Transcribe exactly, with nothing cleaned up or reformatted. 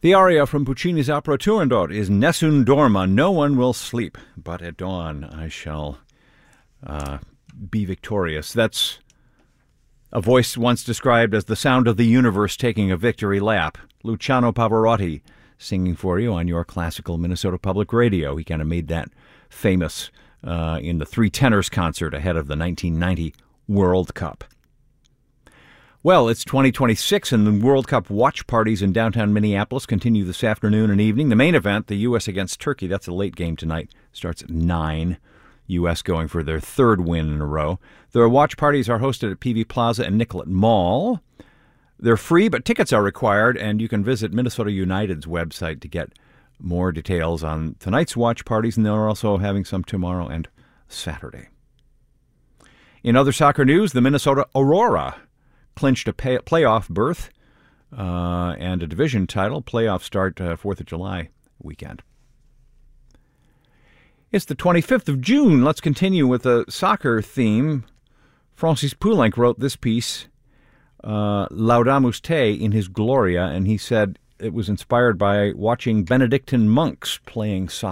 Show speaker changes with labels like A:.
A: The aria from Puccini's opera Turandot is Nessun dorma, no one will sleep, but at dawn I shall uh, be victorious. That's a voice once described as the sound of the universe taking a victory lap. Luciano Pavarotti singing for you on your classical Minnesota Public Radio. He kind of made that famous uh, in the Three Tenors concert ahead of the nineteen ninety World Cup. Well, it's twenty twenty-six, and the World Cup watch parties in downtown Minneapolis continue this afternoon and evening. The main event, the U S against Turkey, that's a late game tonight, starts at nine. U S going for their third win in a row. Their watch parties are hosted at P V Plaza and Nicollet Mall. They're free, but tickets are required, and you can visit Minnesota United's website to get more details on tonight's watch parties, and they're also having some tomorrow and Saturday. In other soccer news, the Minnesota Aurora clinched a pay- playoff berth uh, and a division title. Playoffs start uh, fourth of July weekend. It's the twenty-fifth of June. Let's continue with a soccer theme. Francis Poulenc wrote this piece, uh, Laudamus Te, in his Gloria, and he said it was inspired by watching Benedictine monks playing soccer.